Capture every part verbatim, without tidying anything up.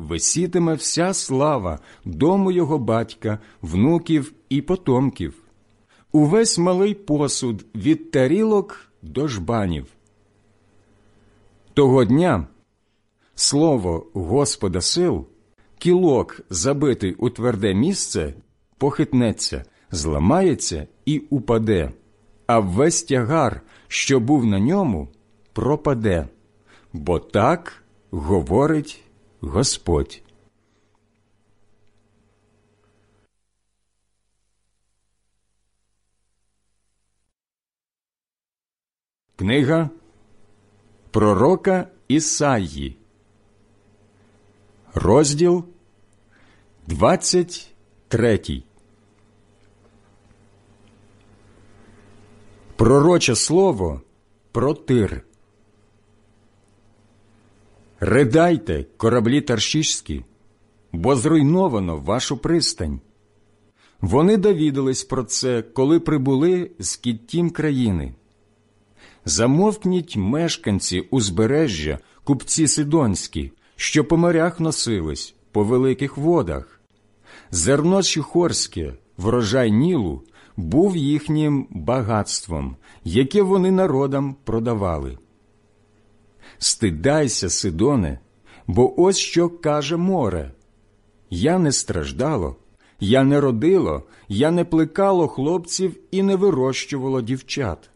висітиме вся слава дому його батька, внуків і потомків, увесь малий посуд від тарілок до жбанів. Того дня слово Господа сил, кілок, забитий у тверде місце, похитнеться, зламається і упаде, а весь тягар, що був на ньому, пропаде. Бо так говорить Господь. Книга пророка Ісаї, розділ двадцять третій. Пророче слово про Тир. Ридайте, кораблі таршішські, бо зруйновано вашу пристань. Вони довідались про це, коли прибули з Кіттім країни. Замовкніть, мешканці узбережжя, купці сидонські, що по морях носились, по великих водах. Зерно Шихорське, врожай Нілу, був їхнім багатством, яке вони народам продавали. Стидайся, Сидоне, бо ось що каже море. Я не страждало, я не родило, я не плекало хлопців і не вирощувало дівчат.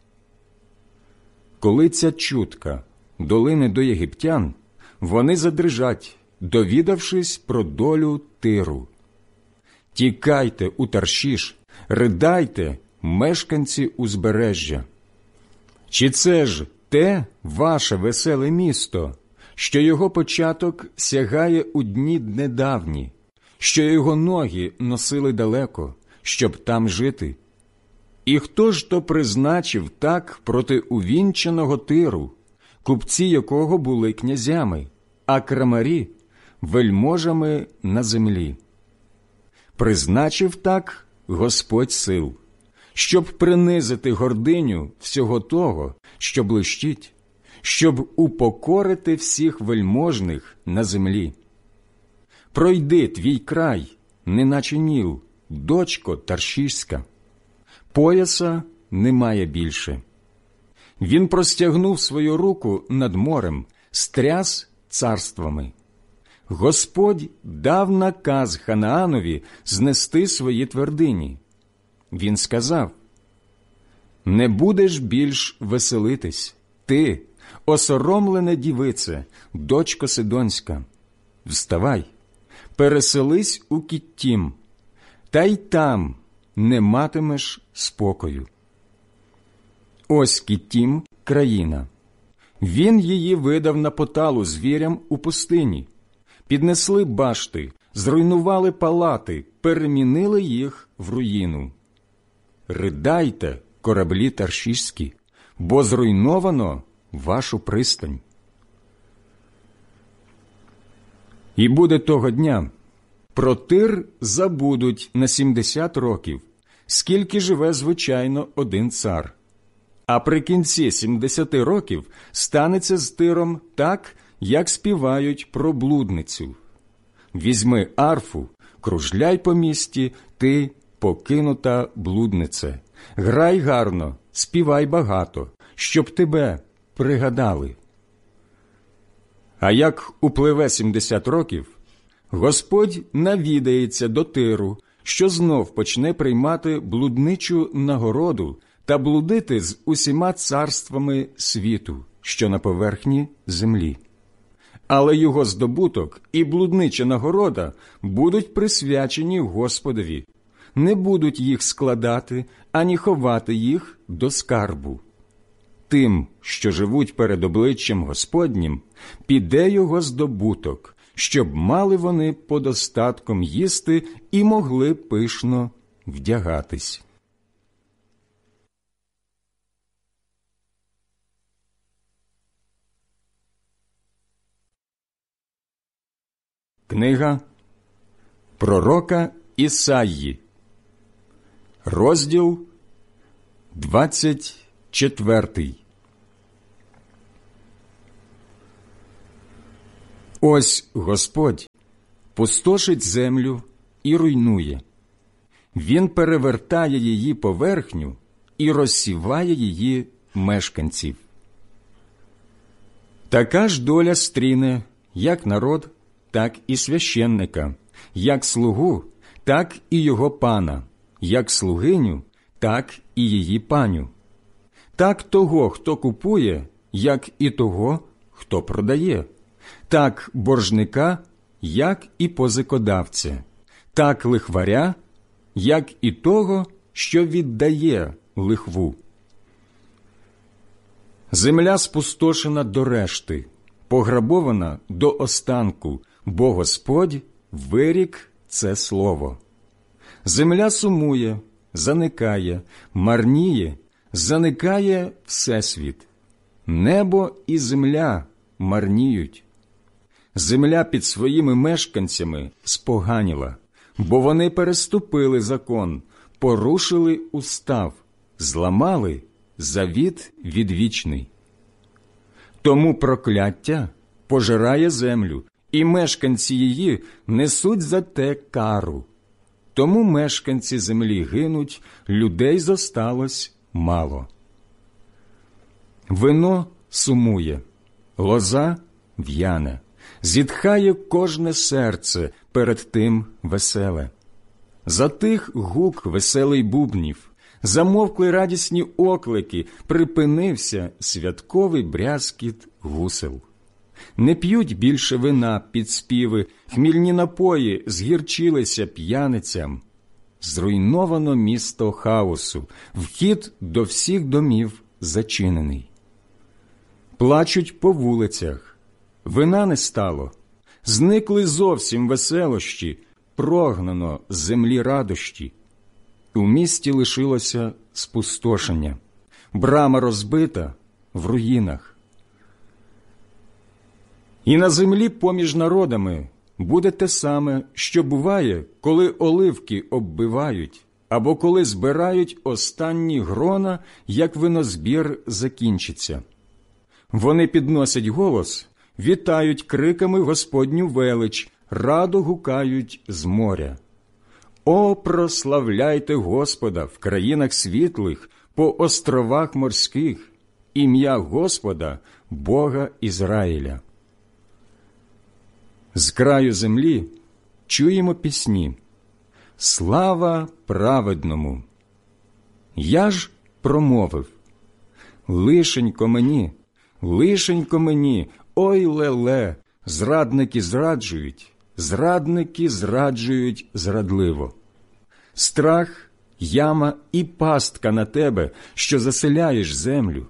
Коли ця чутка долине до єгиптян, вони задрижать, довідавшись про долю Тиру. Тікайте у Таршіш, ридайте, мешканці узбережжя. Чи це ж те ваше веселе місто, що його початок сягає у дні недавні, що його ноги носили далеко, щоб там жити? І хто ж то призначив так проти увінчаного Тиру, купці якого були князями, а крамарі – вельможами на землі? Призначив так Господь сил, щоб принизити гординю всього того, що блищить, щоб упокорити всіх вельможних на землі. Пройди твій край, неначе Ніл, дочко Таршішська. Пояса немає більше. Він простягнув свою руку над морем, стряс царствами. Господь дав наказ Ханаанові знести свої твердині. Він сказав: «Не будеш більш веселитись, ти, осоромлене дівице, дочко Сидонська. Вставай, переселись у Кіттім, та й там не матимеш спокою». Ось Кіттім – країна. Він її видав на поталу звірям у пустині. Піднесли башти, зруйнували палати, перемінили їх в руїну. Ридайте, кораблі таршішські, бо зруйновано вашу пристань. І буде того дня, про Тир забудуть на сімдесят років, скільки живе, звичайно, один цар. А при кінці сімдесяти років станеться з Тиром так, як співають про блудницю. Візьми арфу, кружляй по місті, ти, покинута блуднице. Грай гарно, співай багато, щоб тебе пригадали. А як упливе сімдесят років, Господь навідається до Тиру, що знов почне приймати блудничу нагороду та блудити з усіма царствами світу, що на поверхні землі. Але його здобуток і блуднича нагорода будуть присвячені Господові, не будуть їх складати, ані ховати їх до скарбу. Тим, що живуть перед обличчям Господнім, піде його здобуток, щоб мали вони подостатком їсти і могли пишно вдягатись. Книга пророка Ісаї, розділ двадцять четвертий. Ось Господь пустошить землю і руйнує. Він перевертає її поверхню і розсіває її мешканців. Така ж доля стріне як народ, так і священника, як слугу, так і його пана, як слугиню, так і її паню, так того, хто купує, як і того, хто продає, так боржника, як і позикодавця, так лихваря, як і того, що віддає лихву. Земля спустошена до решти, пограбована до останку, бо Господь вирік це слово. Земля сумує, заникає, марніє, заникає всесвіт. Небо і земля марніють. Земля під своїми мешканцями споганіла, бо вони переступили закон, порушили устав, зламали завіт відвічний. Тому прокляття пожирає землю, і мешканці її несуть за те кару. Тому мешканці землі гинуть, людей зосталось мало. Вино сумує, лоза в'яне, зітхає кожне серце перед тим веселе. Затих гук веселий бубнів, замовкли радісні оклики, припинився святковий брязкіт гусел. Не п'ють більше вина під співи, хмільні напої згірчилися п'яницям. Зруйновано місто хаосу, вхід до всіх домів зачинений. Плачуть по вулицях, вина не стало, зникли зовсім веселощі, прогнано з землі радощі. У місті лишилося спустошення, брама розбита в руїнах. І на землі поміж народами буде те саме, що буває, коли оливки оббивають, або коли збирають останні грона, як винозбір закінчиться. Вони підносять голос, вітають криками Господню велич, радо гукають з моря. О, прославляйте Господа в країнах світлих, по островах морських, ім'я Господа, Бога Ізраїля. З краю землі чуємо пісні. Слава праведному! Я ж промовив. Лишенько мені, лишенько мені, ой леле, зрадники зраджують, зрадники зраджують зрадливо. Страх, яма і пастка на тебе, що заселяєш землю.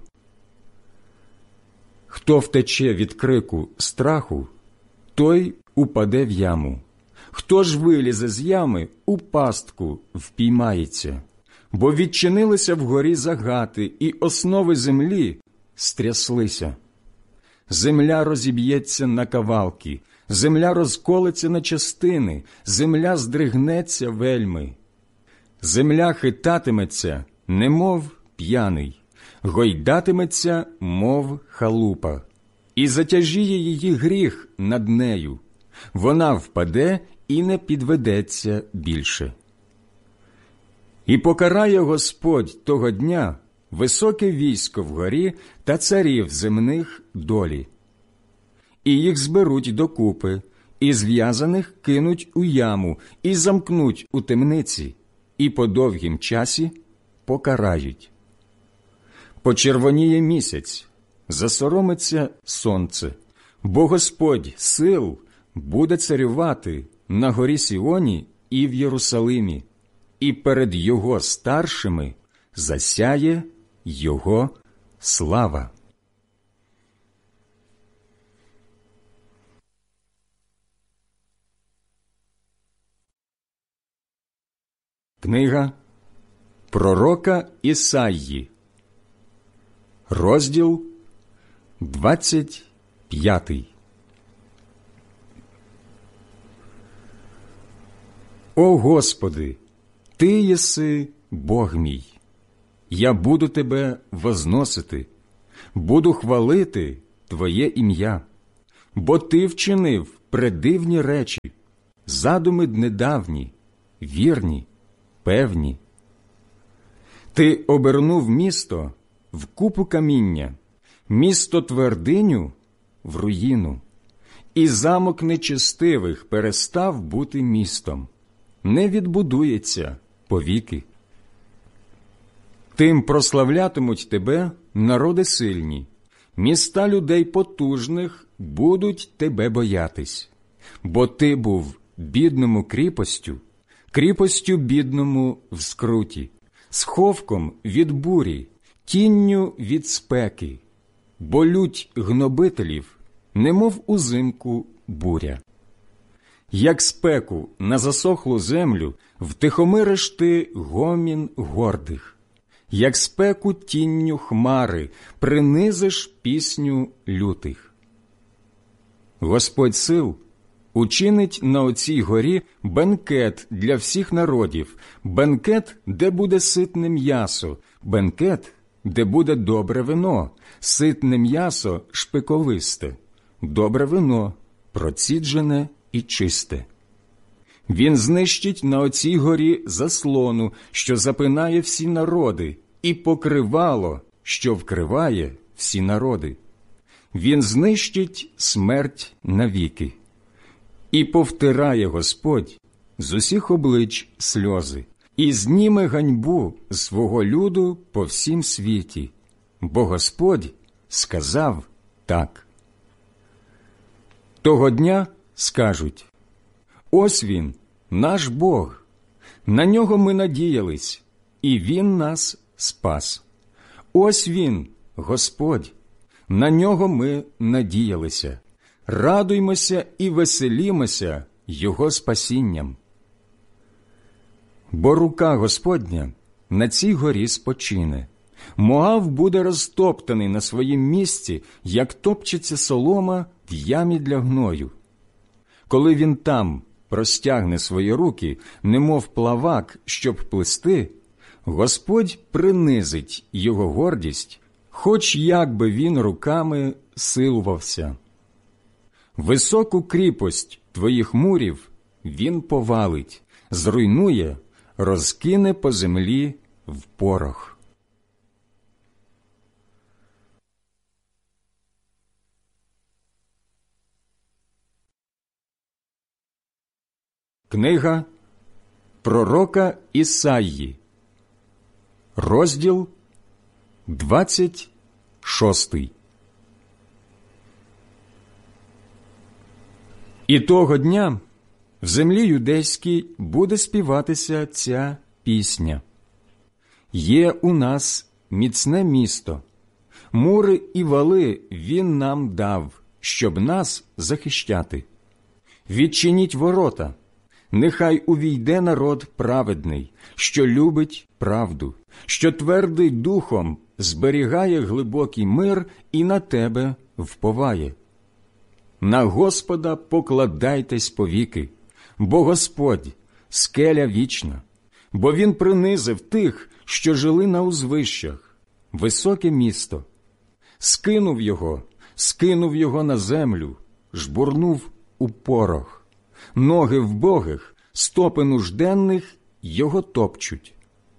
Хто втече від крику страху, той упаде в яму. Хто ж вилізе з ями, у пастку впіймається. Бо відчинилися вгорі загати, і основи землі стряслися. Земля розіб'ється на кавалки, земля розколеться на частини, земля здригнеться вельми. Земля хитатиметься, немов п'яний, гойдатиметься, мов халупа. І затяжіє її гріх над нею. Вона впаде і не підведеться більше. І покарає Господь того дня високе військо вгорі та царів земних долі. І їх зберуть докупи, і зв'язаних кинуть у яму, і замкнуть у темниці, і по довгім часі покарають. Почервоніє місяць, засоромиться сонце, бо Господь сил буде царювати на горі Сіоні і в Єрусалимі, і перед його старшими засяє його слава. Книга пророка Ісаї, розділ двадцять п'ятий. О Господи, Ти єси Бог мій, я буду Тебе возносити, буду хвалити Твоє ім'я, бо Ти вчинив предивні речі, задуми недавні, вірні, певні. Ти обернув місто в купу каміння, місто твердиню в руїну, і замок нечестивих перестав бути містом, не відбудується повіки. Тим прославлятимуть тебе народи сильні, міста людей потужних будуть тебе боятись, бо ти був бідному кріпостю, кріпостю бідному в скруті, сховком від бурі, тінню від спеки, бо лють гнобителів, немов узимку буря. Як спеку на засохлу землю втихомириш ти гомін гордих, як спеку тінню хмари принизиш пісню лютих. Господь сил учинить на оцій горі бенкет для всіх народів, бенкет, де буде ситне м'ясо, бенкет, де буде добре вино, ситне м'ясо шпиковисте, добре вино, проціджене і чисте. Він знищить на оцій горі заслону, що запинає всі народи, і покривало, що вкриває всі народи. Він знищить смерть навіки. І повтирає Господь з усіх облич сльози, і зніме ганьбу свого люду по всім світі, бо Господь сказав так. Того дня скажуть: ось він, наш Бог, на нього ми надіялись, і він нас спас. Ось він, Господь, на нього ми надіялися. Радуймося і веселімося його спасінням. Бо рука Господня на цій горі спочине. Моав буде розтоптаний на своїм місці, як топчеться солома в ямі для гною. Коли він там простягне свої руки, немов плавак, щоб плисти, Господь принизить його гордість, хоч як би він руками силувався. Високу кріпость твоїх мурів він повалить, зруйнує, розкине по землі в порох. Книга пророка Ісаї, розділ двадцять шостий. І того дня в землі юдейській буде співатися ця пісня. Є у нас міцне місто, мури і вали він нам дав, щоб нас захищати. Відчиніть ворота, нехай увійде народ праведний, що любить правду, що твердий духом зберігає глибокий мир і на тебе вповає. На Господа покладайтесь повіки, бо Господь – скеля вічна, бо Він принизив тих, що жили на узвищах, високе місто. Скинув його, скинув його на землю, жбурнув у порох. Ноги вбогих, стопи нужденних його топчуть.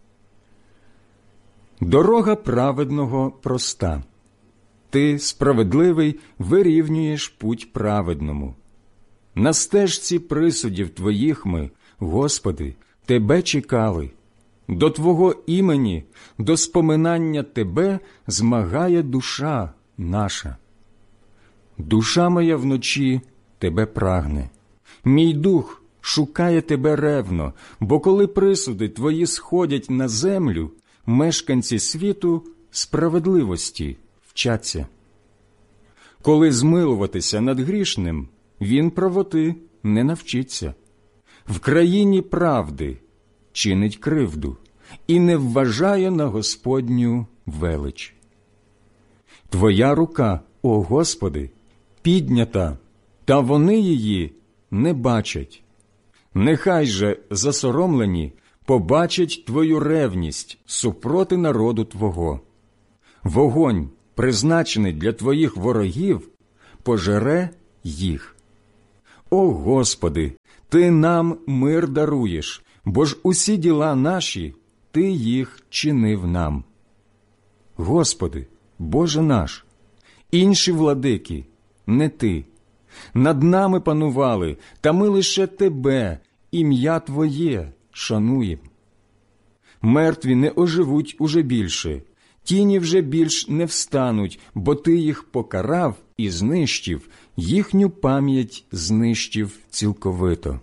Дорога праведного проста. Ти, справедливий, вирівнюєш путь праведному. На стежці присудів твоїх ми, Господи, Тебе чекали. До Твого імені, до споминання Тебе змагає душа наша. Душа моя вночі Тебе прагне. Мій дух шукає Тебе ревно, бо коли присуди Твої сходять на землю, мешканці світу справедливості вчаться. Коли змилуватися над грішним, він правоти не навчиться. В країні правди чинить кривду і не вважає на Господню велич. Твоя рука, о Господи, піднята, та вони її не бачать. Нехай же засоромлені побачать Твою ревність супроти народу Твого. Вогонь, призначений для Твоїх ворогів, пожере їх. О Господи, Ти нам мир даруєш, бо ж усі діла наші, Ти їх чинив нам. Господи, Боже наш, інші владики, не Ти. Над нами панували, та ми лише Тебе, ім'я Твоє, шануєм. Мертві не оживуть уже більше, тіні вже більш не встануть, бо Ти їх покарав і знищив, їхню пам'ять знищив цілковито.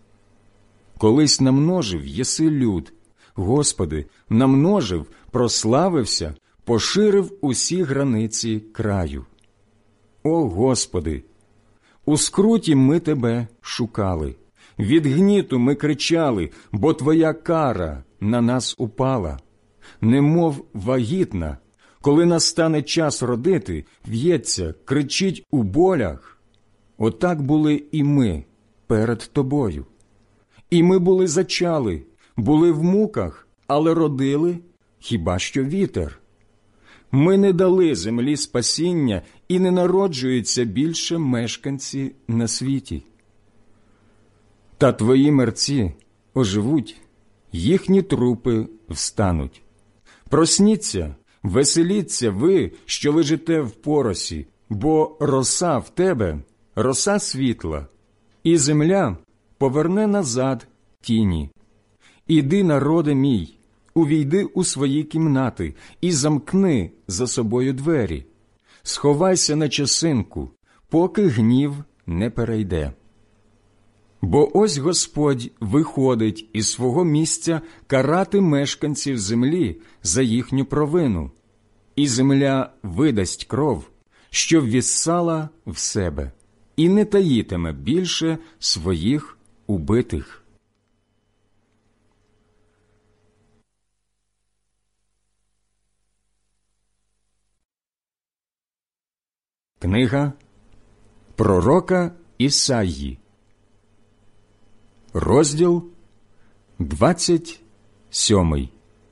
Колись намножив єси люд, Господи, намножив, прославився, поширив усі границі краю. О Господи, у скруті ми Тебе шукали, від гніту ми кричали, бо Твоя кара на нас упала. Немов вагітна, коли настане час родити, в'ється, кричить у болях. Отак були і ми перед Тобою. І ми були зачали, були в муках, але родили хіба що вітер. Ми не дали землі спасіння, і не народжуються більше мешканці на світі. Та Твої мерці оживуть, їхні трупи встануть. Просніться, веселіться ви, що лежите в поросі, бо роса в тебе, роса світла, і земля поверне назад тіні. Іди, народе мій, увійди у свої кімнати і замкни за собою двері. Сховайся на часинку, поки гнів не перейде. Бо ось Господь виходить із свого місця карати мешканців землі за їхню провину, і земля видасть кров, що ввіссала в себе, і не таїтиме більше своїх убитих. Книга пророка Ісаї, розділ двадцять сьомий.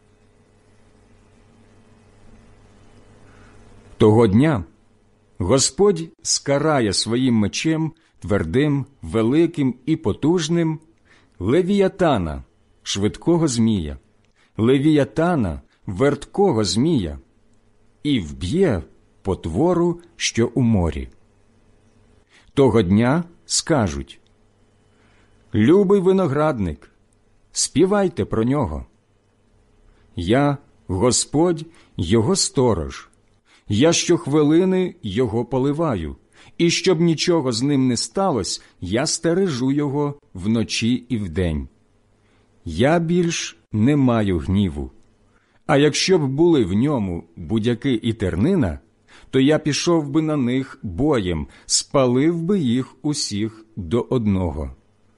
Того дня Господь скарає своїм мечем, твердим, великим і потужним, Левіятана, швидкого змія, Левіятана, верткого змія, і вб'є потвору, що у морі. Того дня скажуть: «Любий виноградник, співайте про нього. Я, Господь, його сторож, я щохвилини його поливаю, і щоб нічого з ним не сталося, я стережу його вночі і вдень. Я більш не маю гніву, а якщо б були в ньому будяки і тернина, то я пішов би на них боєм, спалив би їх усіх до одного.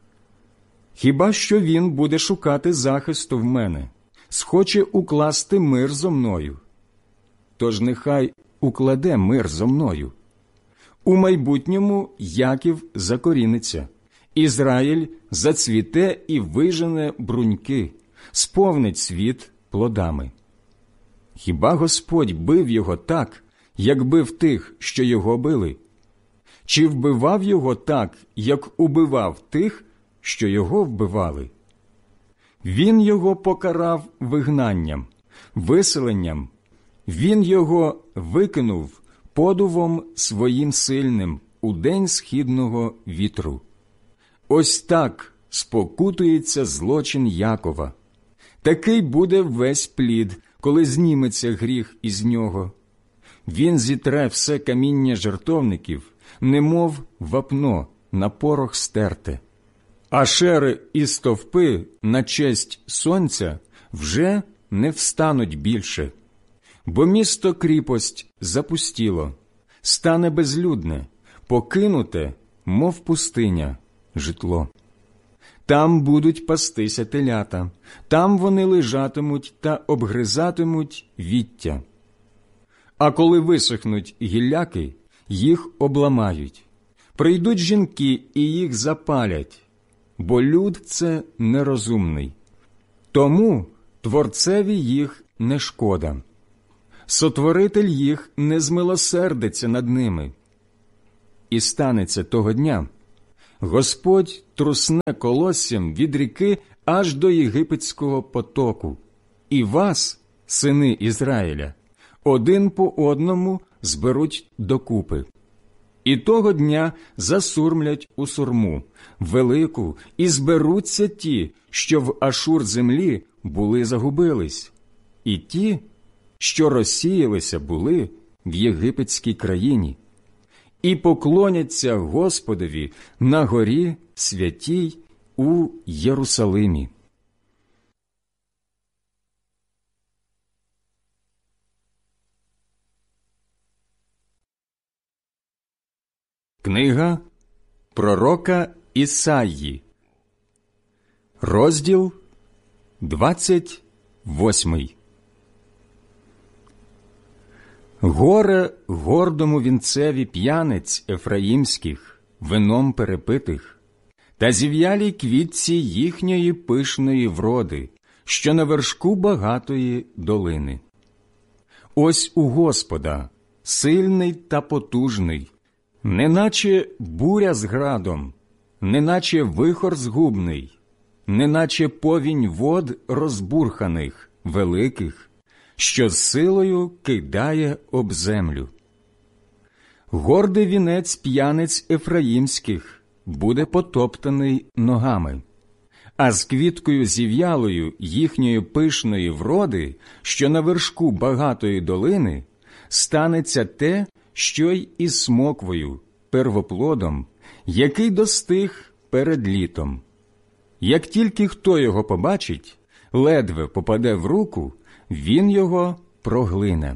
Хіба що він буде шукати захисту в мене, схоче укласти мир зо мною. Тож нехай укладе мир зо мною. У майбутньому Яків закоріниться, Ізраїль зацвіте і вижене бруньки, сповнить світ плодами. Хіба Господь бив його так, як бив тих, що його били? Чи вбивав його так, як убивав тих, що його вбивали? Він його покарав вигнанням, виселенням. Він його викинув подувом своїм сильним у день східного вітру. Ось так спокутується злочин Якова. Такий буде весь плід, коли зніметься гріх із нього. Він зітре все каміння жертовників, немов вапно на порох стерте. Ашери і стовпи на честь сонця вже не встануть більше. Бо місто кріпость запустіло, стане безлюдне, покинуте, мов пустиня, житло. Там будуть пастися телята, там вони лежатимуть та обгризатимуть віття. А коли висохнуть гілляки, їх обламають. Прийдуть жінки і їх запалять, бо люд це нерозумний. Тому Творцеві їх не шкода. Сотворитель їх не змилосердиться над ними. І станеться того дня, Господь трусне колоссям від ріки аж до єгипетського потоку, і вас, сини Ізраїля, один по одному зберуть докупи. І того дня засурмлять у сурму велику, і зберуться ті, що в Ашур землі були загубились, і ті, що розсіялися були в єгипетській країні, і поклоняться Господові на горі святій у Єрусалимі. Книга пророка Ісаї, розділ двадцять восьмий. Горе гордому вінцеві п'яниць ефраїмських, вином перепитих, та зів'ялій квітці їхньої пишної вроди, що на вершку багатої долини. Ось у Господа, сильний та потужний, неначе буря з градом, неначе вихор згубний, неначе повінь вод розбурханих, великих, що з силою кидає об землю. Гордий вінець п'яниць ефраїмських буде потоптаний ногами, а з квіткою зів'ялою їхньої пишної вроди, що на вершку багатої долини, станеться те, що й із смоквою, первоплодом, який достиг перед літом. Як тільки хто його побачить, ледве попаде в руку, він його проглине.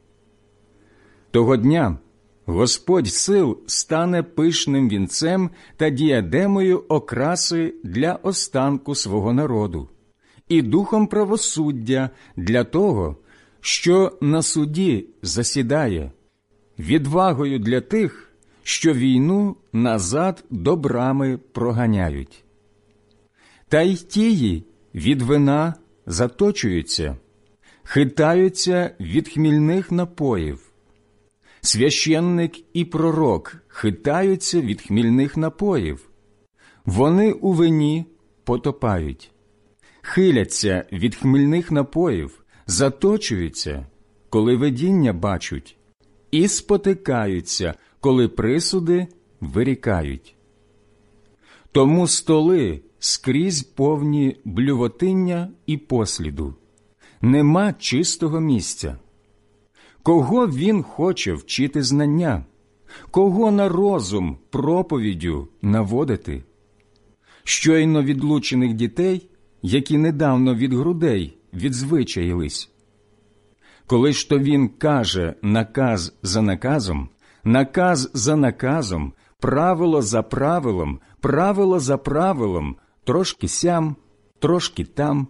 Того дня Господь сил стане пишним вінцем та діадемою окраси для останку свого народу, і духом правосуддя для того, що на суді засідає, відвагою для тих, що війну назад до брами проганяють. Та й тії від вина заточуються, хитаються від хмільних напоїв. Священник і пророк хитаються від хмільних напоїв. Вони у вині потопають, хиляться від хмільних напоїв, заточуються, коли видіння бачать, і спотикаються, коли присуди вирікають. Тому столи скрізь повні блювотиння і посліду. Нема чистого місця. Кого він хоче вчити знання? Кого на розум проповіддю наводити? Щойно відлучених дітей, які недавно від грудей відзвичаїлись. Коли ж то він каже наказ за наказом, наказ за наказом, правило за правилом, правило за правилом, трошки сям, трошки там.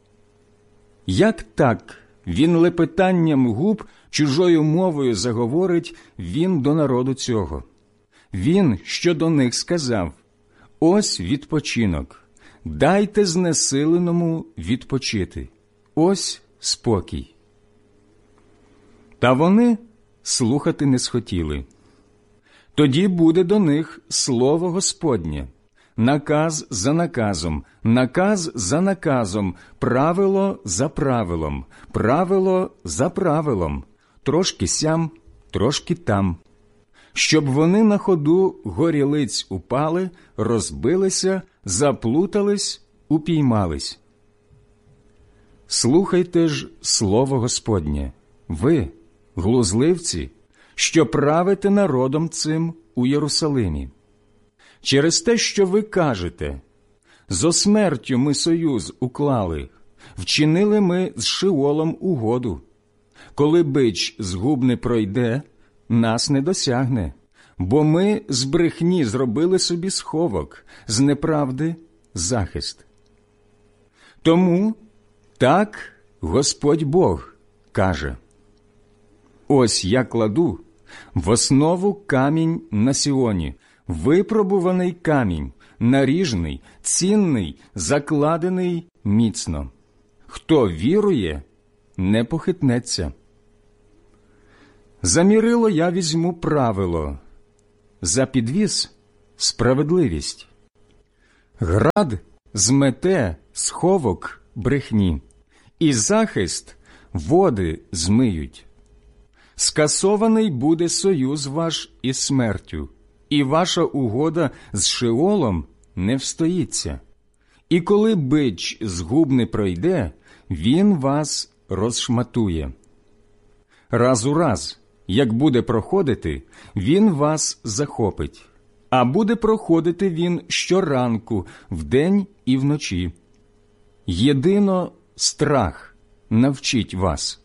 Як так він лепетанням губ чужою мовою заговорить він до народу цього? Він, що до них сказав: ось відпочинок, дайте знесиленому відпочити, ось спокій. Та вони слухати не схотіли. Тоді буде до них слово Господнє, наказ за наказом, наказ за наказом, правило за правилом, правило за правилом, трошки сям, трошки там, щоб вони на ходу горілиць упали, розбилися, заплутались, упіймались. Слухайте ж слово Господнє, ви, глузливці, що правите народом цим у Єрусалимі. Через те, що ви кажете: зо смертю ми союз уклали, вчинили ми з Шиолом угоду. Коли бич згубне пройде, нас не досягне, бо ми з брехні зробили собі сховок, з неправди – захист. Тому так Господь Бог каже: ось я кладу в основу камінь на Сіоні, випробуваний камінь, наріжний, цінний, закладений міцно. Хто вірує, не похитнеться. За мірило я візьму правило, за підвіз справедливість. Град змете сховок брехні, і захист води змиють. Скасований буде союз ваш із смертю, і ваша угода з Шеолом не встоїться. І коли бич згубний пройде, він вас розшматує. Раз у раз, як буде проходити, він вас захопить, а буде проходити він щоранку, вдень і вночі. Єдино страх навчить вас.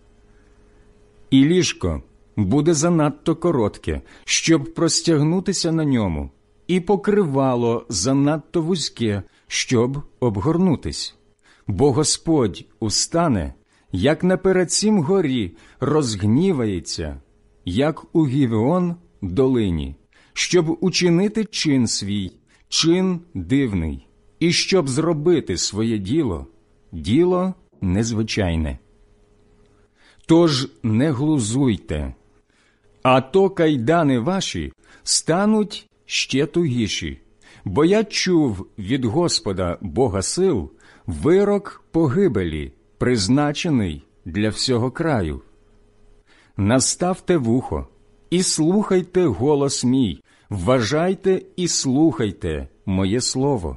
І ліжко буде занадто коротке, щоб простягнутися на ньому, і покривало занадто вузьке, щоб обгорнутись. Бо Господь устане, як на перед горі, розгнівається, як у Гівеон долині, щоб учинити чин свій, чин дивний, і щоб зробити своє діло, діло незвичайне. Тож не глузуйте, а то кайдани ваші стануть ще тугіші, бо я чув від Господа Бога сил вирок погибелі, призначений для всього краю. Наставте вухо і слухайте голос мій, вважайте і слухайте моє слово.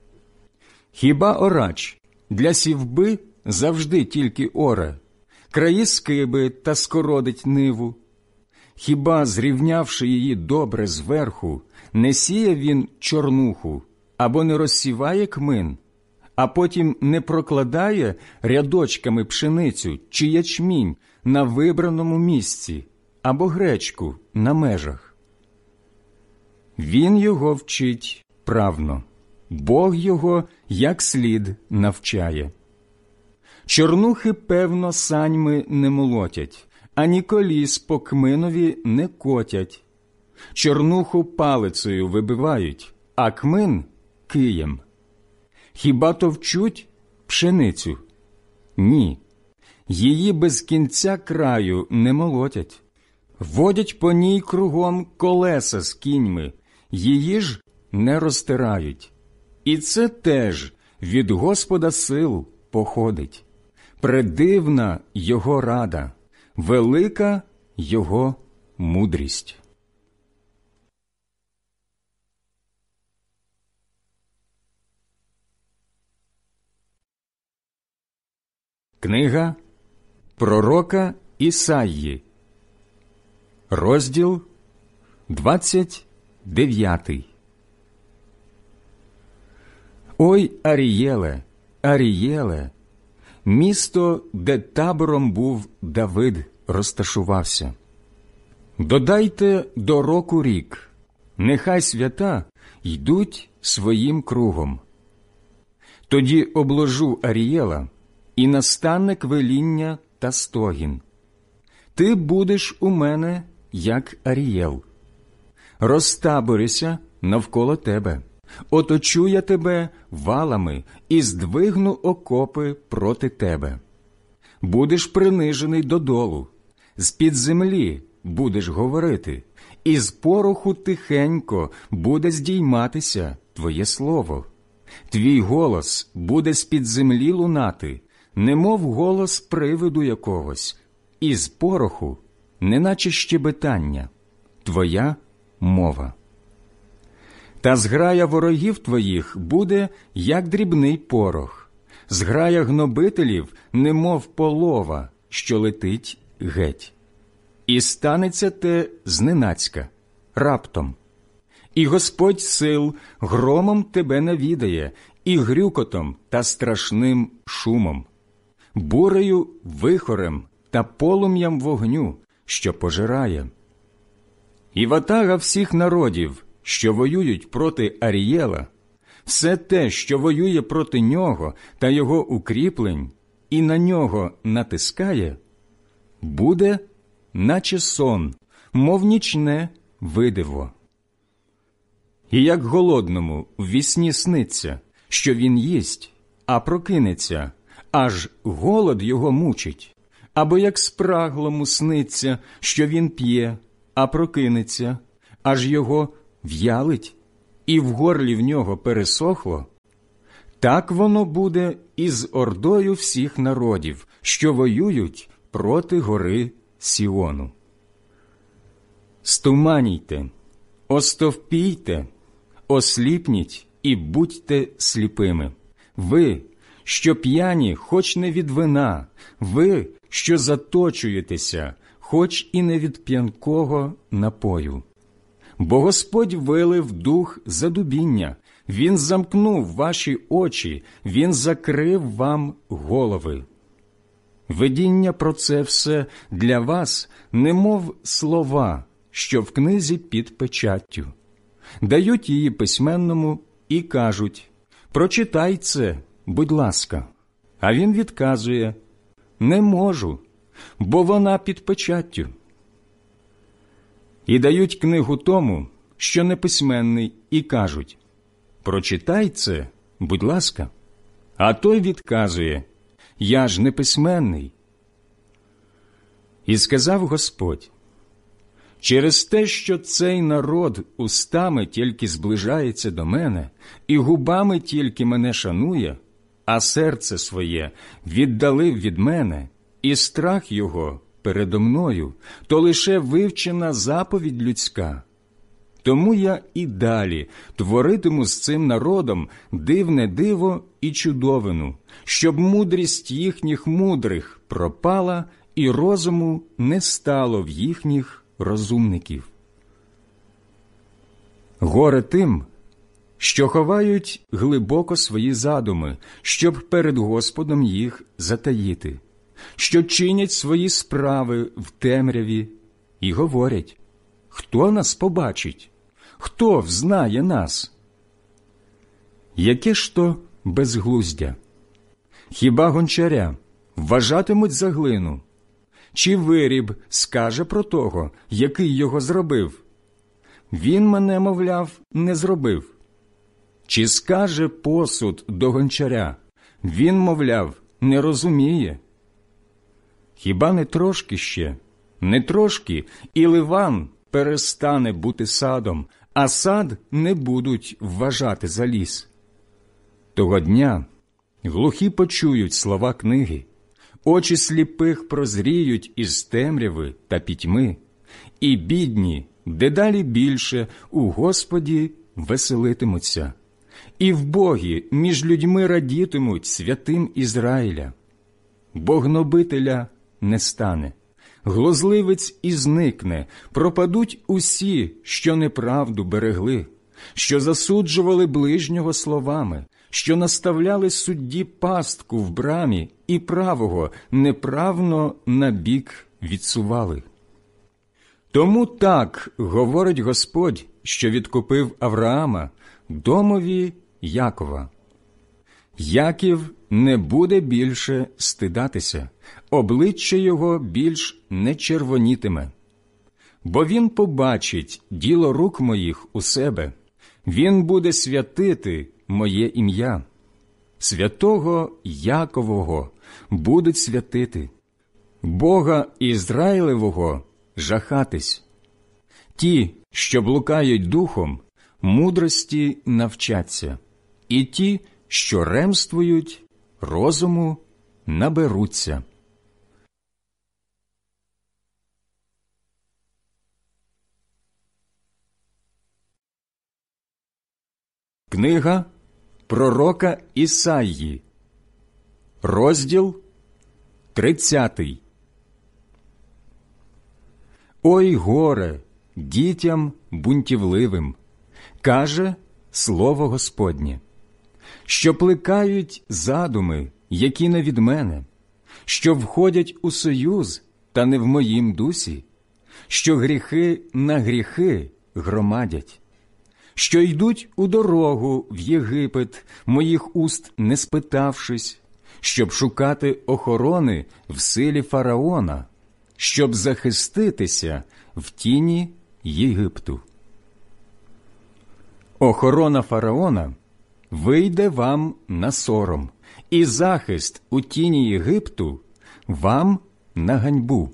Хібаорач для сівби завжди тільки оре, краї скиби та скородить ниву? Хіба, зрівнявши її добре зверху, не сіє він чорнуху, або не розсіває кмин, а потім не прокладає рядочками пшеницю чи ячмінь на вибраному місці, або гречку на межах? Він його вчить правно, Бог його як слід навчає. Чорнухи, певно, саньми не молотять, ані коліс по кминові не котять. Чорнуху палицею вибивають, а кмин – києм. Хіба товчуть пшеницю? Ні. Її без кінця краю не молотять. Водять по ній кругом колеса з кіньми, її ж не розтирають. І це теж від Господа сил походить. Предивна його рада, велика його мудрість. Книга пророка Ісаї, розділ двадцять дев'ятий. Ой, Арієле, Арієле, місто, де табором був Давид, розташувався. Додайте до року рік, нехай свята йдуть своїм кругом. Тоді обложу Арієла, і настане квеління та стогін. Ти будеш у мене, як Арієл. Розтаборися навколо тебе, оточу я тебе валами і здвигну окопи проти тебе. Будеш принижений додолу, з-під землі будеш говорити, і з пороху тихенько буде здійматися твоє слово. Твій голос буде з-під землі лунати, немов голос привиду якогось, і з пороху, неначе щебетання, твоя мова. Та зграя ворогів твоїх буде, як дрібний порох, зграя гнобителів, немов полова, що летить геть. І станеться те зненацька, раптом. І Господь сил громом тебе навідає, і грюкотом та страшним шумом, бурею, вихорем та полум'ям вогню, що пожирає. І ватага всіх народів, що воюють проти Арієла, все те, що воює проти нього та його укріплень, і на нього натискає, буде, наче сон, мов нічне видиво. І як голодному в вісні сниться, що він їсть, а прокинеться, аж голод його мучить, або як спраглому сниться, що він п'є, а прокинеться, аж його в'ялить і в горлі в нього пересохло, так воно буде і з ордою всіх народів, що воюють проти гори Сіону. Стуманійте, остовпійте, осліпніть і будьте сліпими. Ви, що п'яні, хоч не від вина, ви, що заточуєтеся, хоч і не від п'янкого напою. Бо Господь вилив дух задубіння, Він замкнув ваші очі, Він закрив вам голови. Видіння про це все для вас, немов слова, що в книзі під печаттю. Дають її письменному і кажуть: «Прочитай це, будь ласка». А він відказує: «Не можу, бо вона під печаттю». І дають книгу тому, що неписьменний, і кажуть: «Прочитай це, будь ласка». А той відказує: «Я ж неписьменний». І сказав Господь: «Через те, що цей народ устами тільки зближається до мене, і губами тільки мене шанує, а серце своє віддалив від мене, і страх його передо мною, то лише вивчена заповідь людська. Тому я і далі творитиму з цим народом дивне диво і чудовину, щоб мудрість їхніх мудрих пропала і розуму не стало в їхніх розумників. Горе тим, що ховають глибоко свої задуми, щоб перед Господом їх затаїти, що чинять свої справи в темряві і говорять: «Хто нас побачить? Хто взнає нас?» Яке ж то безглуздя? Хіба гончаря вважатимуть за глину? Чи виріб скаже про того, який його зробив? Він мене, мовляв, не зробив. Чи скаже посуд до гончаря? Він, мовляв, не розуміє. Хіба не трошки ще, не трошки, і Ливан перестане бути садом, а сад не будуть вважати за ліс? Того дня глухі почують слова книги, очі сліпих прозріють із темряви та пітьми, і бідні дедалі більше у Господі веселитимуться, і в Богі між людьми радітимуть святим Ізраїля. Бо гнобителя не стане, глузливець і зникне, пропадуть усі, що неправду берегли, що засуджували ближнього словами, що наставляли судді пастку в брамі і правого неправно на бік відсували. Тому так говорить Господь, що відкупив Авраама, домові Якова: Яків не буде більше стидатися, обличчя його більш не червонітиме. Бо він побачить діло рук моїх у себе, він буде святити моє ім'я. Святого Якового будуть святити, Бога Ізраїлевого жахатись. Ті, що блукають духом, мудрості навчаться, і ті, що ремствують, розуму наберуться. Книга пророка Ісаї, розділ тридцятий. Ой горе дітям бунтівливим, каже слово Господнє, що плекають задуми, які не від мене, що входять у союз, та не в моїм дусі, що гріхи на гріхи громадять, що йдуть у дорогу в Єгипет, моїх уст не спитавшись, щоб шукати охорони в силі фараона, щоб захиститися в тіні Єгипту. Охорона фараона вийде вам на сором, і захист у тіні Єгипту вам на ганьбу.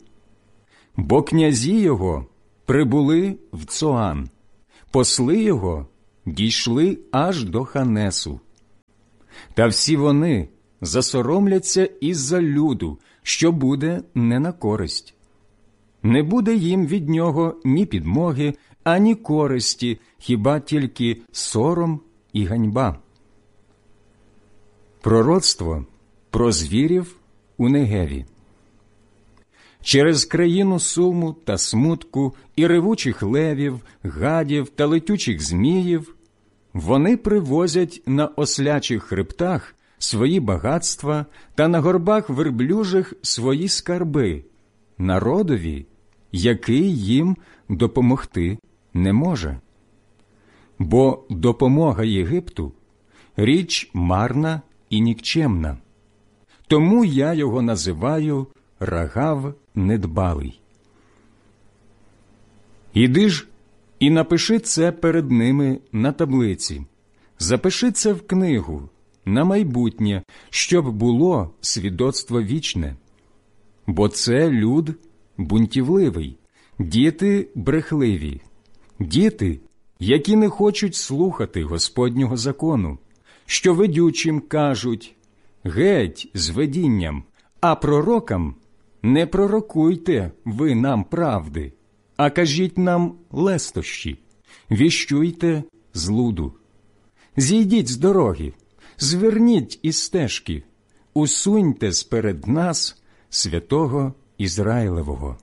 Бо князі його прибули в Цоан, посли його дійшли аж до Ханесу. Та всі вони засоромляться із-за люду, що буде не на користь. Не буде їм від нього ні підмоги, ані користі, хіба тільки сором і ганьба. Пророцтво про звірів у Негеві. Через країну суму та смутку і ревучих левів, гадів та летючих зміїв вони привозять на ослячих хребтах свої багатства та на горбах верблюжих свої скарби народові, який їм допомогти не може. Бо допомога Єгипту – річ марна і нікчемна. Тому я його називаю Рагав недбалий. Іди ж і напиши це перед ними на таблиці, запиши це в книгу, на майбутнє, щоб було свідоцтво вічне. Бо це люд бунтівливий, діти брехливі, діти, які не хочуть слухати Господнього закону, що ведючим кажуть «Геть з видінням», а пророкам «Не пророкуйте ви нам правди, а кажіть нам лестощі, віщуйте злуду. Зійдіть з дороги, зверніть із стежки, усуньте сперед нас святого Ізраїлевого».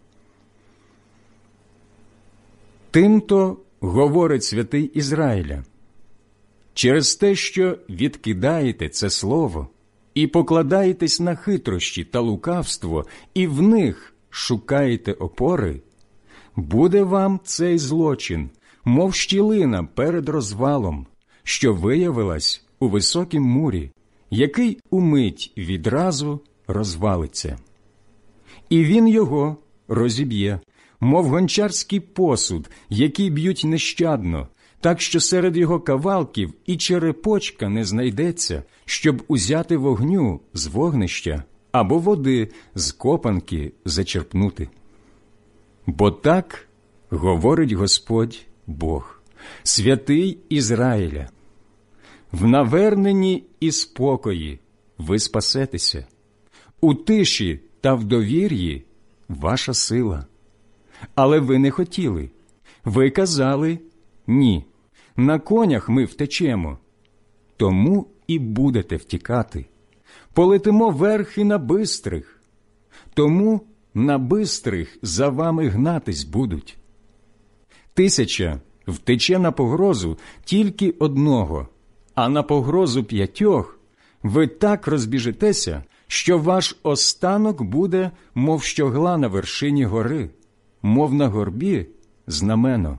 Тим-то говорить святий Ізраїля: через те, що відкидаєте це слово і покладаєтесь на хитрощі та лукавство, і в них шукаєте опори, буде вам цей злочин, мов щілина перед розвалом, що виявилась у високім мурі, який умить відразу розвалиться. І він його розіб'є, мов гончарський посуд, який б'ють нещадно, так що серед його кавалків і черепочка не знайдеться, щоб узяти вогню з вогнища або води з копанки зачерпнути. Бо так говорить Господь Бог, святий Ізраїля: в наверненні і спокої ви спасетеся, у тиші та в довір'ї ваша сила. Але ви не хотіли. Ви казали: ні, на конях ми втечемо. Тому і будете втікати. Полетимо верхи на бистрих. Тому на бистрих за вами гнатись будуть. Тисяча втече на погрозу тільки одного, а на погрозу п'ятьох ви так розбіжетеся, що ваш останок буде, мов щогла на вершині гори, мов на горбі знамено.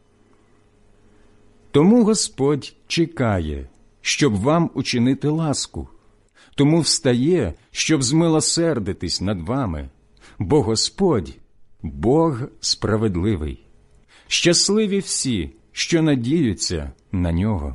Тому Господь чекає, щоб вам учинити ласку, тому встає, щоб змилосердитись над вами, бо Господь – Бог справедливий. Щасливі всі, що надіються на Нього.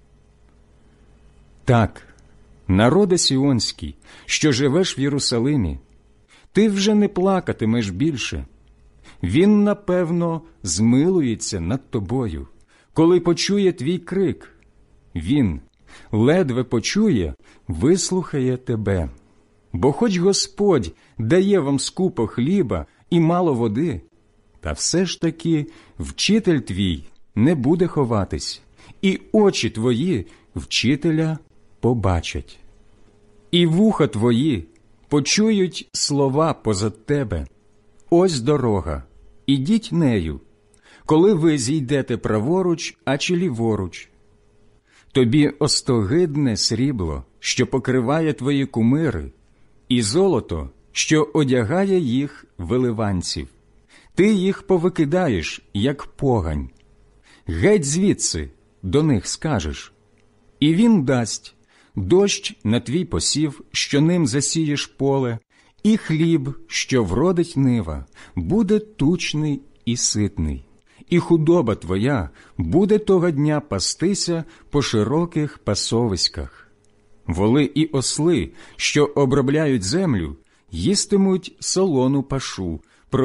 Так, народе Сіонський, що живеш в Єрусалимі, ти вже не плакатимеш більше. Він, напевно, змилується над тобою, коли почує твій крик. Він, ледве почує, вислухає тебе. Бо хоч Господь дає вам скупо хліба і мало води, та все ж таки вчитель твій не буде ховатись, і очі твої вчителя побачать. І вуха твої почують слова позад тебе. Ось дорога, ідіть нею, коли ви зійдете праворуч, а чи ліворуч. Тобі остогидне срібло, що покриває твої кумири, і золото, що одягає їх виливанців. Ти їх повикидаєш, як погань. Геть звідси, до них скажеш. І він дасть дощ на твій посів, що ним засієш поле, і хліб, що вродить нива, буде тучний і ситний. І худоба твоя буде того дня пастися по широких пасовиськах. Воли і осли, що обробляють землю, їстимуть солону пашу,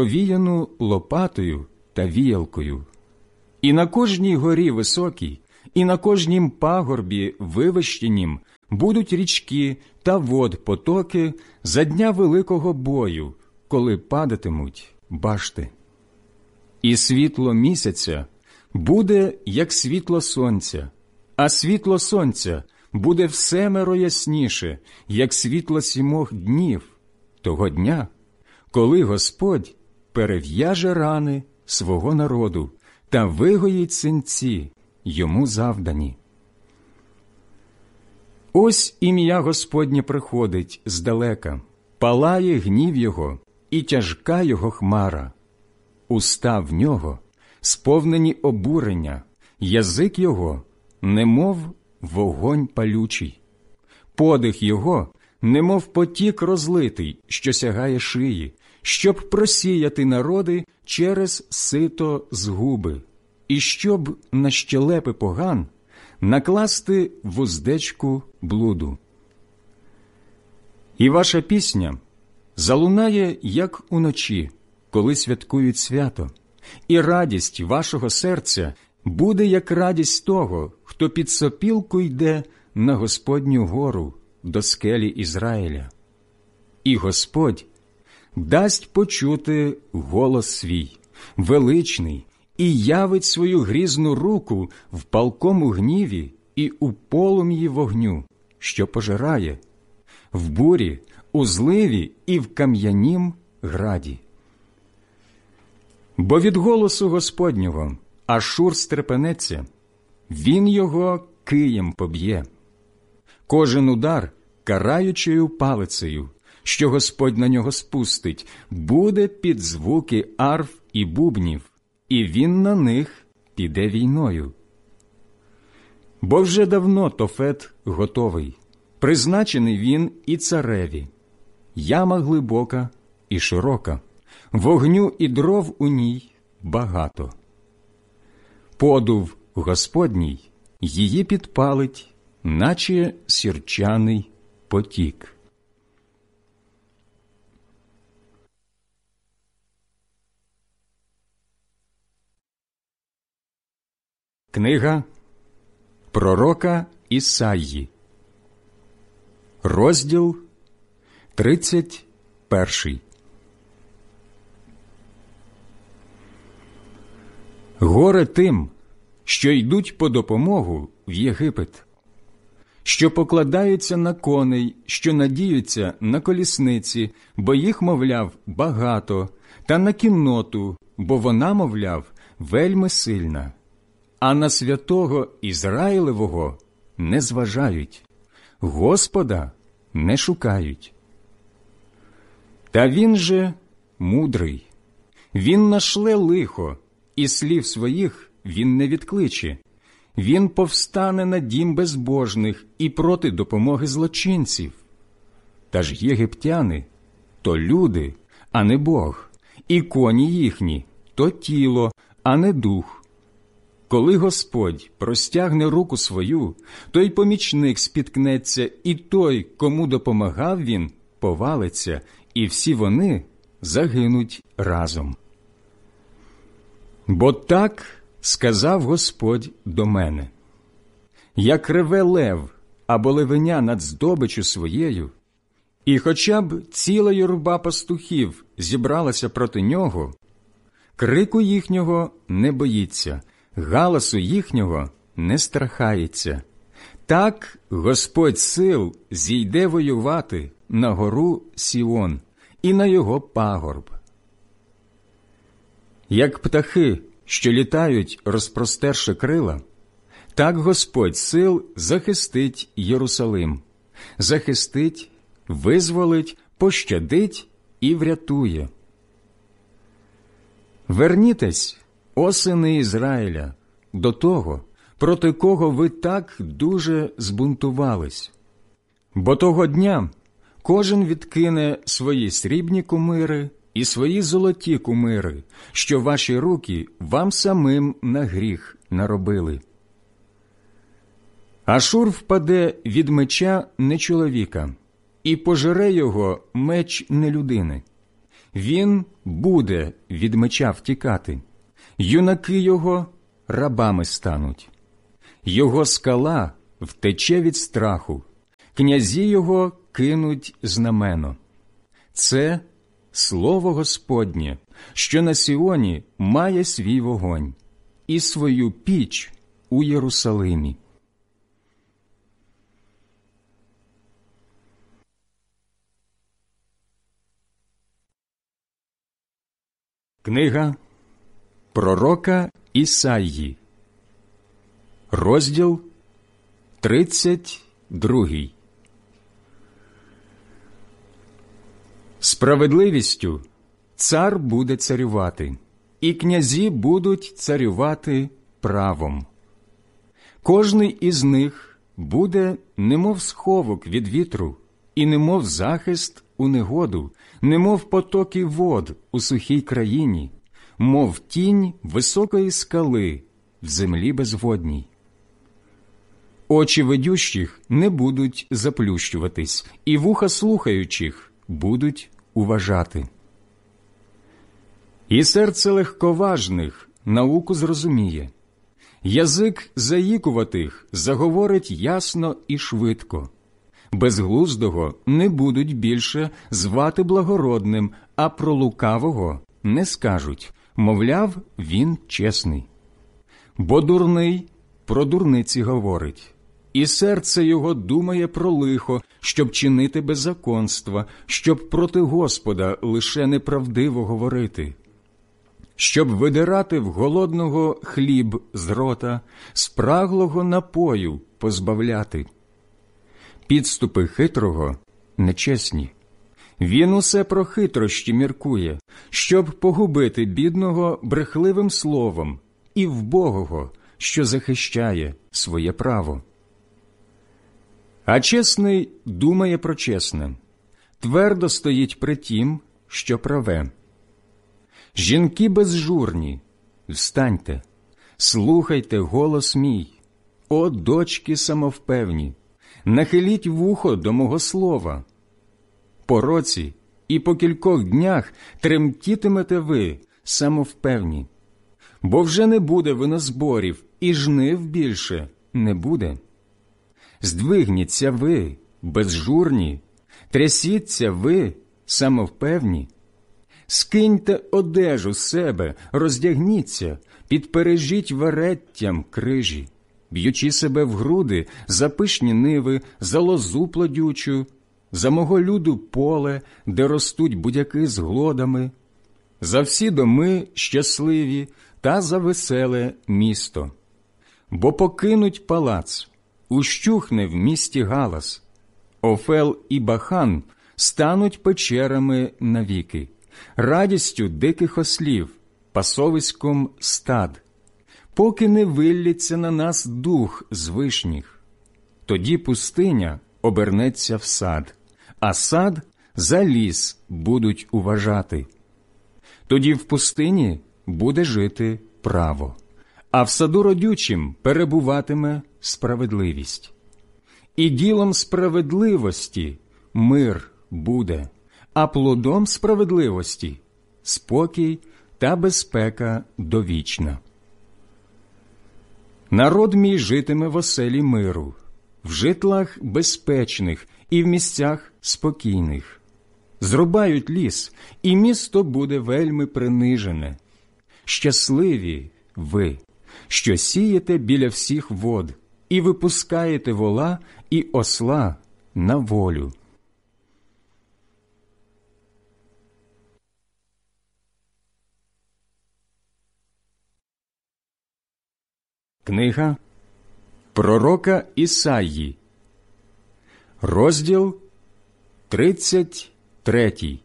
провіяну лопатою та віялкою. І на кожній горі високій, і на кожнім пагорбі вивищенім будуть річки та вод потоки за дня великого бою, коли падатимуть башти. І світло місяця буде, як світло сонця, а світло сонця буде всемеро ясніше, як світло сімох днів того дня, коли Господь перев'яже рани свого народу та вигоїть синці йому завдані. Ось ім'я Господнє приходить здалека, палає гнів його і тяжка його хмара. Уста в нього сповнені обурення, язик його немов вогонь палючий, подих його немов потік розлитий, що сягає шиї, щоб просіяти народи через сито згуби, і щоб на щелепи поган накласти вуздечку блуду. І ваша пісня залунає, як уночі, коли святкують свято, і радість вашого серця буде, як радість того, хто під сопілку йде на Господню гору до скелі Ізраїля. І Господь дасть почути голос свій, величний, і явить свою грізну руку в палкому гніві і у полум'ї вогню, що пожирає, в бурі, у зливі і в кам'янім граді. Бо від голосу Господнього Ашур стрепенеться, він його києм поб'є. Кожен удар караючою палицею, що Господь на нього спустить, буде під звуки арф і бубнів, і він на них піде війною. Бо вже давно Тофет готовий, призначений він і цареві. Яма глибока і широка, вогню і дров у ній багато. Подув Господній її підпалить, наче сірчаний потік. Книга пророка Ісаї, розділ тридцять перший. Горе тим, що йдуть по допомогу в Єгипет, що покладаються на коней, що надіються на колісниці, бо їх, мовляв, багато, та на кінноту, бо вона, мовляв, вельми сильна. А на святого Ізраїлевого не зважають, Господа не шукають. Та він же мудрий, він нашле лихо, і слів своїх він не відкличе. Він повстане на дім безбожних і проти допомоги злочинців. Та ж єгиптяни – то люди, а не Бог, і коні їхні – то тіло, а не дух. Коли Господь простягне руку свою, той помічник спіткнеться, і той, кому допомагав він, повалиться, і всі вони загинуть разом. Бо так сказав Господь до мене: як реве лев або левеня над здобичю своєю, і хоча б ціла юрба пастухів зібралася проти нього, крику їхнього не боїться, галасу їхнього не страхається. Так Господь сил зійде воювати на гору Сіон і на його пагорб. Як птахи, що літають, розпростерши крила, так Господь сил захистить Єрусалим, захистить, визволить, пощадить і врятує. Вернітесь, о сини Ізраїля, до того, проти кого ви так дуже збунтувались. Бо того дня кожен відкине свої срібні кумири і свої золоті кумири, що ваші руки вам самим на гріх наробили. Ашур впаде від меча не чоловіка, і пожере його меч не людини. Він буде від меча втікати, юнаки його рабами стануть. Його скала втече від страху, князі його кинуть знамено. Це слово Господнє, що на Сіоні має свій вогонь і свою піч у Єрусалимі. Книга пророка Ісаї, розділ тридцять другий. Справедливістю цар буде царювати, і князі будуть царювати правом. Кожний із них буде немов сховок від вітру, і немов захист у негоду, немов потоки вод у сухій країні, мов тінь високої скали в землі безводній. Очі ведющих не будуть заплющуватись, і вуха слухаючих будуть уважати. І серце легковажних науку зрозуміє, язик заїкуватих заговорить ясно і швидко. Безглуздого не будуть більше звати благородним, а про лукавого не скажуть, мовляв, він чесний. Бо дурний про дурниці говорить, і серце його думає про лихо, щоб чинити беззаконства, щоб проти Господа лише неправдиво говорити, щоб видирати в голодного хліб з рота, спраглого напою позбавляти. Підступи хитрого нечесні. Він усе про хитрощі міркує, щоб погубити бідного брехливим словом і вбогого, що захищає своє право. А чесний думає про чесне, твердо стоїть при тім, що праве. Жінки безжурні, встаньте, слухайте голос мій, о дочки самовпевні, нахиліть вухо до мого слова. По році і по кількох днях тремтітимете ви, самовпевні, бо вже не буде винозборів, і жнив більше не буде. Здвигніться ви, безжурні, трясіться ви, самовпевні. Скиньте одежу з себе, роздягніться, підпережіть вереттям крижі, б'ючи себе в груди за пишні ниви, за лозу плодючу, за мого люду поле, де ростуть будяки з глодами, за всі доми щасливі та за веселе місто. Бо покинуть палац, ущухне в місті галас, Офел і Бахан стануть печерами навіки, радістю диких ослів, пасовиськом стад, поки не виллється на нас дух з вишніх. Тоді пустиня обернеться в сад, а сад за ліс будуть уважати. Тоді в пустині буде жити право, а в саду родючим перебуватиме справедливість. І ділом справедливості мир буде, а плодом справедливості – спокій та безпека довічна. Народ мій житиме в оселі миру, в житлах безпечних і в місцях спокійних. Зрубають ліс, і місто буде вельми принижене. Щасливі ви, що сієте біля всіх вод, і випускаєте вола і осла на волю. Книга пророка Ісаї, розділ тридцять третій.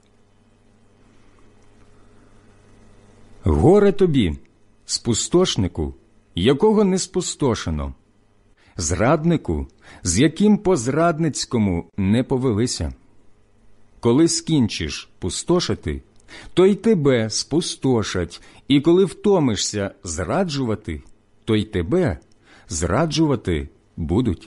Горе тобі, спустошнику, якого не спустошено, зраднику, з яким по-зрадницькому не повелися. Коли скінчиш пустошити, то й тебе спустошать, і коли втомишся зраджувати, то й тебе зраджувати будуть.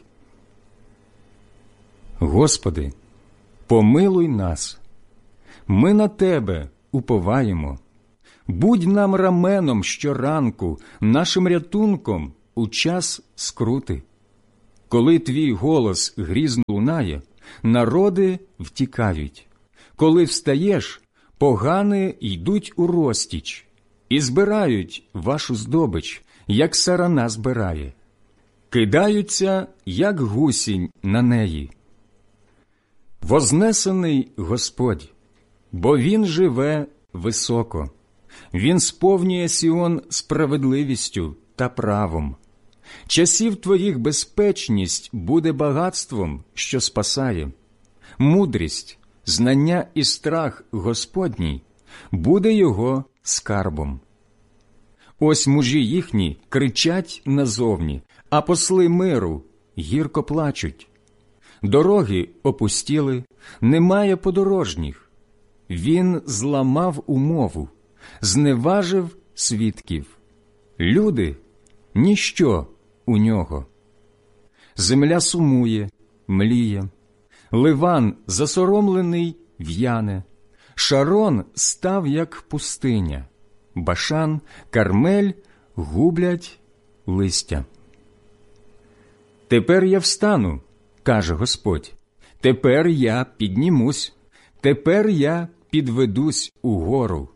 Господи, помилуй нас. Ми на Тебе уповаємо. Будь нам раменом щоранку, нашим рятунком у час скрути. Коли твій голос грізно лунає, народи втікають. Коли встаєш, погани йдуть у розтіч і збирають вашу здобич, як сарана збирає. Кидаються, як гусінь на неї. Вознесений Господь, бо Він живе високо. Він сповнює Сіон справедливістю та правом. Часів твоїх безпечність буде багатством, що спасає. Мудрість, знання і страх Господній буде його скарбом. Ось мужі їхні кричать назовні, а посли миру гірко плачуть. Дороги опустіли, немає подорожніх. Він зламав умову, зневажив свідків. Люди – ніщо у нього. Земля сумує, мліє. Ливан засоромлений в'яне. Шарон став, як пустиня. Башан, Кармель гублять листя. Тепер я встану, каже Господь. Тепер я піднімусь. Тепер я підведусь угору.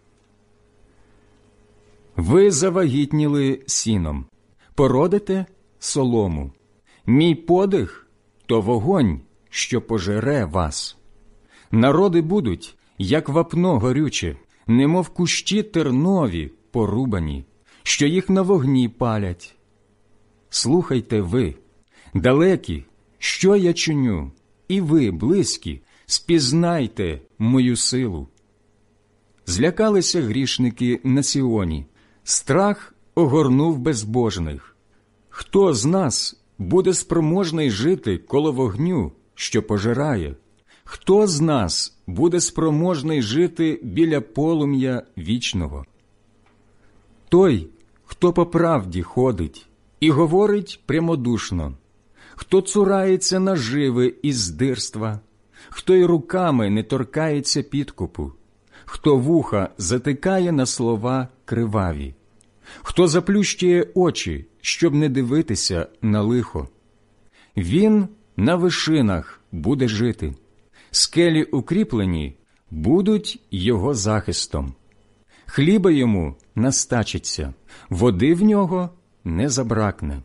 Ви завагітніли сіном, породите солому. Мій подих – то вогонь, що пожере вас. Народи будуть, як вапно горюче, немов кущі тернові порубані, що їх на вогні палять. Слухайте ви, далекі, що я чиню, і ви, близькі, спізнайте мою силу. Злякалися грішники на Сіоні, страх огорнув безбожних. Хто з нас буде спроможний жити коло вогню, що пожирає? Хто з нас буде спроможний жити біля полум'я вічного? Той, хто по правді ходить і говорить прямодушно, хто цурається наживи і здирства, хто й руками не торкається підкупу, хто вуха затикає на слова криваві, хто заплющує очі, щоб не дивитися на лихо. Він на вишинах буде жити, скелі укріплені будуть його захистом. Хліба йому настачиться, води в нього не забракне.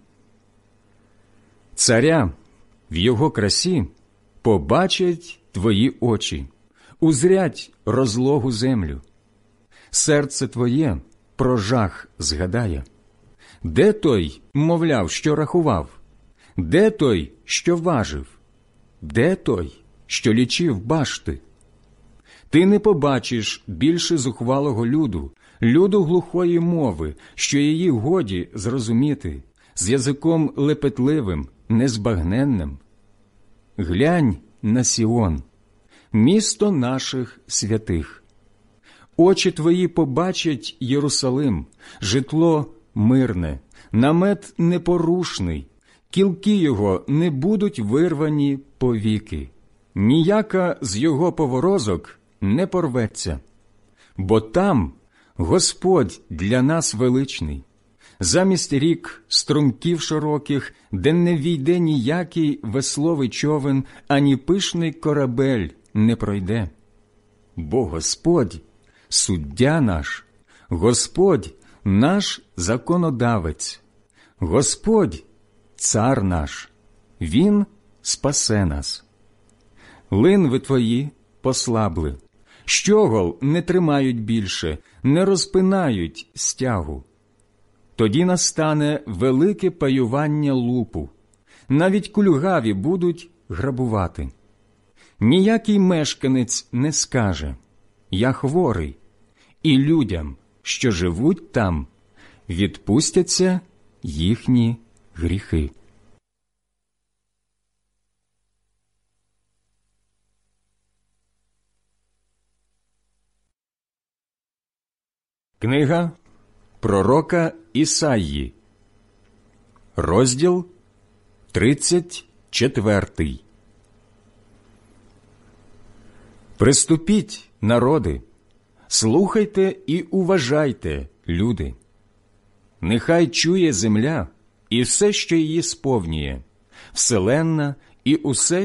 Царя в його красі побачать твої очі, узрять розлогу землю. Серце твоє про жах згадає. Де той, мовляв, що рахував? Де той, що важив? Де той, що лічив башти? Ти не побачиш більше зухвалого люду, люду глухої мови, що її годі зрозуміти, з язиком лепетливим, незбагненним. Глянь на Сіон, місто наших святих. Очі твої побачать Єрусалим, житло мирне, намет непорушний, кілки його не будуть вирвані повіки, ніяка з його поворозок не порветься. Бо там Господь для нас величний, замість рік струмків широких, де не війде ніякий весловий човен, ані пишний корабель не пройде. Бо Господь – суддя наш, Господь – наш законодавець, Господь – цар наш, Він спасе нас. Линви твої послабли, щогол не тримають більше, не розпинають стягу. Тоді настане велике паювання лупу, навіть кульгаві будуть грабувати. Ніякий мешканець не скаже «Я хворий», і людям, що живуть там, відпустяться їхні гріхи. Книга пророка Ісаї, розділ тридцять четвертий. Приступіть, народи, слухайте і уважайте, люди. Нехай чує земля і все, що її сповнює, вселенна і усе,